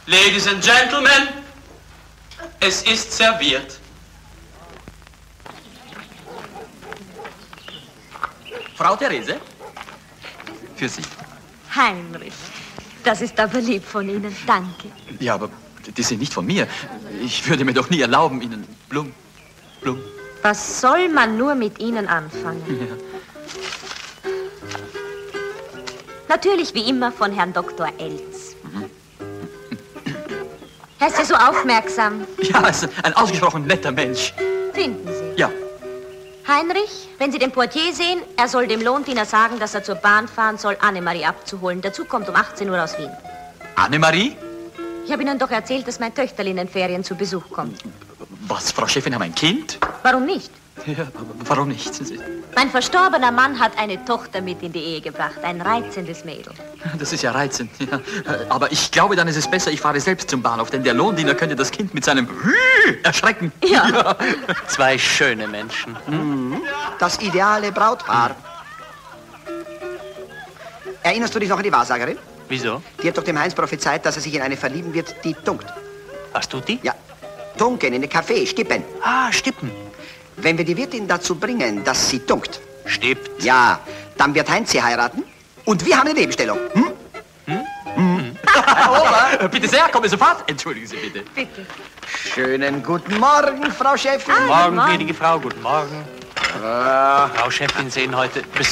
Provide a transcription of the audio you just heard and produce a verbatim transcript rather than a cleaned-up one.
Ladies and Gentlemen, es ist serviert. Frau Therese? Für Sie. Heinrich, das ist aber lieb von Ihnen, danke. Ja, aber die sind nicht von mir. Ich würde mir doch nie erlauben, Ihnen Blum, Blum. Was soll man nur mit Ihnen anfangen? Ja. Natürlich wie immer von Herrn Doktor Elz. Mhm. Er ist ja so aufmerksam. Ja, er ist ein ausgesprochen netter Mensch. Finden Sie? Ja. Heinrich, wenn Sie den Portier sehen, er soll dem Lohndiener sagen, dass er zur Bahn fahren soll, Annemarie abzuholen. Der Zug kommt um achtzehn Uhr aus Wien. Annemarie? Ich habe Ihnen doch erzählt, dass mein Töchterl in den Ferien zu Besuch kommt. Was, Frau Chefin, haben ein Kind? Warum nicht? Ja, warum nicht? Mein verstorbener Mann hat eine Tochter mit in die Ehe gebracht. Ein reizendes Mädel. Das ist ja reizend. Ja. Aber ich glaube, dann ist es besser, ich fahre selbst zum Bahnhof, denn der Lohndiener könnte das Kind mit seinem erschrecken. Ja. Ja. Zwei schöne Menschen. Mhm. Das ideale Brautpaar. Erinnerst du dich noch an die Wahrsagerin? Wieso? Die hat doch dem Heinz prophezeit, dass er sich in eine verlieben wird, die tunkt. Was tut die? Ja, tunken, in den Kaffee, stippen. Ah, Stippen. Wenn wir die Wirtin dazu bringen, dass sie tunkt, Stippt. ja, dann wird Heinz sie heiraten und wir haben eine Nebenstellung. Hm? Hm? Hm. Bitte sehr, kommen sofort. Entschuldigen Sie bitte. Bitte. Schönen guten Morgen, Frau Chefin. Guten Ah, Morgen, guten Morgen. gnädige Frau, guten Morgen. Ah. Frau Chefin, sehen heute